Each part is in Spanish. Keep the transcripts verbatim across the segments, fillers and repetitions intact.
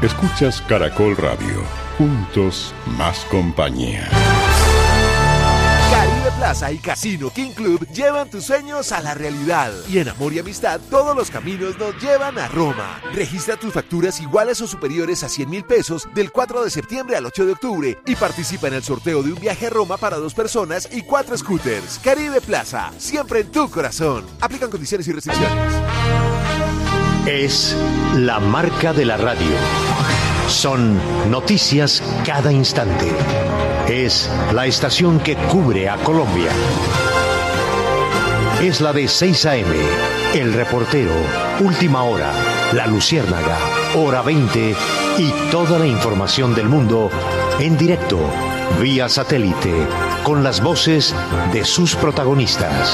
Escuchas Caracol Radio. Juntos, más compañía. Caribe Plaza y Casino King Club llevan tus sueños a la realidad. Y en Amor y Amistad, todos los caminos nos llevan a Roma. Registra tus facturas iguales o superiores a cien mil pesos del cuatro de septiembre al ocho de octubre y participa en el sorteo de un viaje a Roma para dos personas y cuatro scooters. Caribe Plaza, siempre en tu corazón. Aplican condiciones y restricciones. Es la marca de la radio. Son noticias cada instante. Es la estación que cubre a Colombia. Es la de seis a eme, El Reportero, Última Hora, La Luciérnaga, Hora veinte y toda la información del mundo en directo, vía satélite, con las voces de sus protagonistas.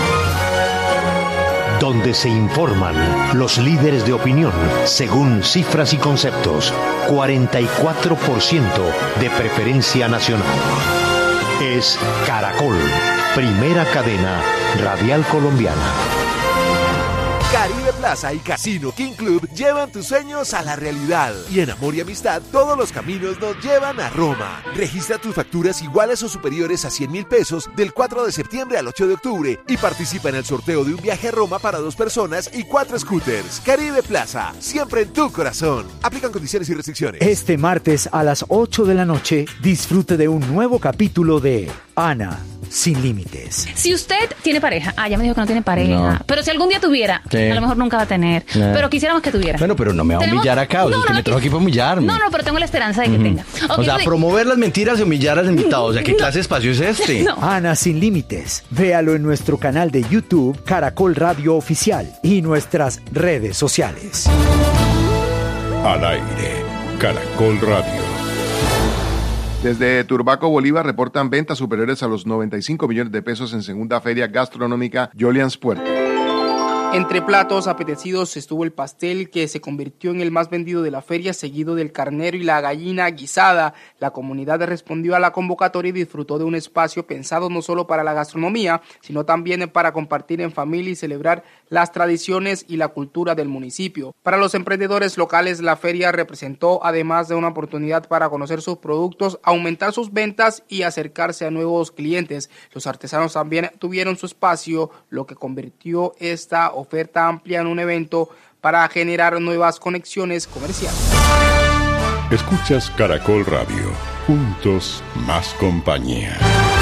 Donde se informan los líderes de opinión según cifras y conceptos. cuarenta y cuatro por ciento de preferencia nacional. Es Caracol, primera cadena radial colombiana. Caribe Plaza y Casino King Club llevan tus sueños a la realidad. Y en Amor y Amistad, todos los caminos nos llevan a Roma. Registra tus facturas iguales o superiores a cien mil pesos del cuatro de septiembre al ocho de octubre y participa en el sorteo de un viaje a Roma para dos personas y cuatro scooters. Caribe Plaza, siempre en tu corazón. Aplican condiciones y restricciones. Este martes a las ocho de la noche, disfrute de un nuevo capítulo de Ana Sin Límites. Si usted tiene pareja, ah, ya me dijo que no tiene pareja, no. Pero si algún día tuviera, sí. A lo mejor nunca va a tener, sí. Pero quisiéramos que tuviera. Bueno, pero no me va a humillar acá, o sea, no, usted no, me trajo aquí para humillarme. No, no, pero tengo la esperanza de que uh-huh. tenga. Okay, o sea, pues, promover las mentiras y humillar al invitado, o sea, ¿qué no. clase de espacio es este? No. Ana Sin Límites, véalo en nuestro canal de YouTube, Caracol Radio Oficial, y nuestras redes sociales. Al aire, Caracol Radio. Desde Turbaco, Bolívar, reportan ventas superiores a los noventa y cinco millones de pesos en segunda feria gastronómica Jolians Puerto. Entre platos apetecidos estuvo el pastel, que se convirtió en el más vendido de la feria, seguido del carnero y la gallina guisada. La comunidad respondió a la convocatoria y disfrutó de un espacio pensado no solo para la gastronomía, sino también para compartir en familia y celebrar las tradiciones y la cultura del municipio. Para los emprendedores locales, la feria representó, además de una oportunidad para conocer sus productos, aumentar sus ventas y acercarse a nuevos clientes. Los artesanos también tuvieron su espacio, lo que convirtió esta oferta amplia en un evento para generar nuevas conexiones comerciales. Escuchas Caracol Radio. Juntos, más compañía.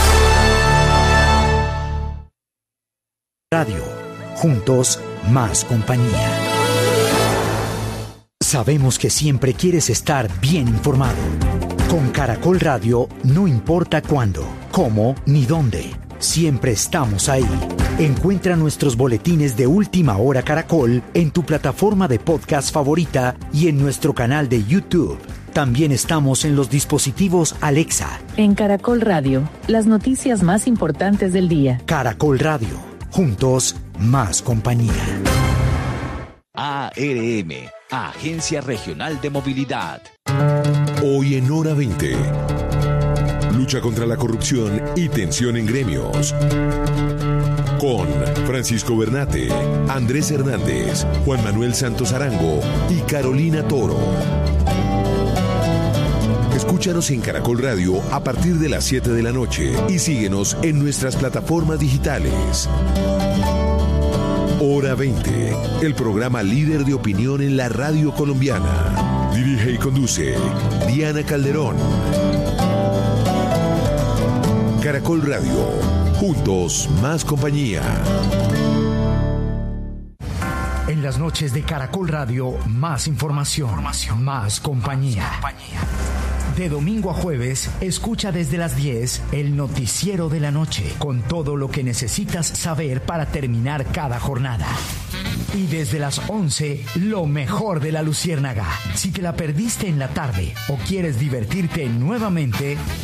Radio. Juntos, más compañía. Sabemos que siempre quieres estar bien informado. Con Caracol Radio, no importa cuándo, cómo ni dónde. Siempre estamos ahí. Encuentra nuestros boletines de Última Hora Caracol en tu plataforma de podcast favorita y en nuestro canal de YouTube. También estamos en los dispositivos Alexa. En Caracol Radio, las noticias más importantes del día. Caracol Radio. Juntos, más compañía. A R M, Agencia Regional de Movilidad. Hoy en Hora veinte. Lucha contra la corrupción y tensión en gremios. Con Francisco Bernate, Andrés Hernández, Juan Manuel Santos Arango y Carolina Toro. Escúchanos en Caracol Radio a partir de las siete de la noche y síguenos en nuestras plataformas digitales. Hora veinte, el programa líder de opinión en la radio colombiana. Dirige y conduce Diana Calderón. Caracol Radio. Juntos, más compañía. En las noches de Caracol Radio, más información, información. Más compañía. Más compañía. De domingo a jueves, escucha desde las diez el noticiero de la noche, con todo lo que necesitas saber para terminar cada jornada. Y desde las once, lo mejor de La Luciérnaga. Si te la perdiste en la tarde o quieres divertirte nuevamente,